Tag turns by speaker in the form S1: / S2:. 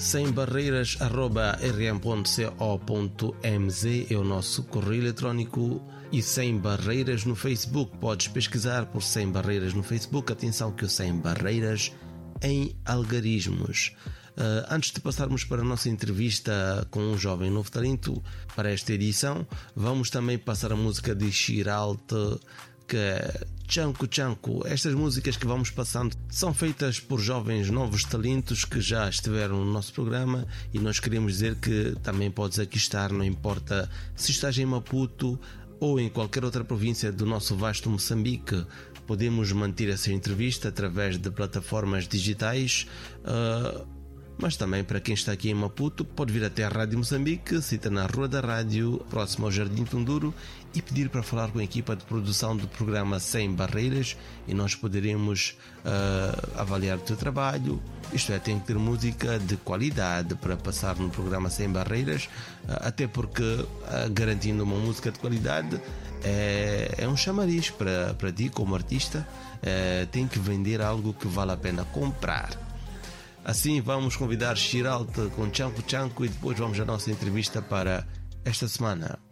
S1: sembarreiras@rm.co.mz é o nosso correio eletrónico, e Sem Barreiras no Facebook. Podes pesquisar por Sem Barreiras no Facebook. Atenção que o Sem Barreiras em algarismos. Antes de passarmos para a nossa entrevista com um jovem novo talento para esta edição, vamos também passar a música de Shiralte, que é Chanco Chanco. Estas músicas que vamos passando são feitas por jovens novos talentos que já estiveram no nosso programa, e nós queremos dizer que também podes aqui estar, não importa se estás em Maputo ou em qualquer outra província do nosso vasto Moçambique. Podemos manter essa entrevista através de plataformas digitais, mas também para quem está aqui em Maputo pode vir até a Rádio Moçambique, cita na Rua da Rádio, próximo ao Jardim Tunduro, e pedir para falar com a equipa de produção do programa Sem Barreiras, e nós poderemos avaliar o teu trabalho. Isto é, tem que ter música de qualidade para passar no programa Sem Barreiras, até porque garantindo uma música de qualidade é um chamariz para ti como artista. Tem que vender algo que vale a pena comprar. Assim vamos convidar Shiralte com Chanco Chanco, e depois vamos à nossa entrevista para esta semana.